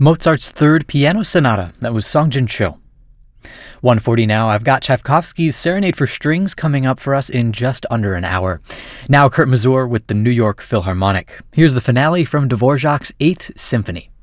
Mozart's Third Piano Sonata. That was Song Jin Cho. 1:40 now. I've got Tchaikovsky's Serenade for Strings coming up for us in just under an hour. Now Kurt Masur with the New York Philharmonic. Here's the finale from Dvorak's Eighth Symphony.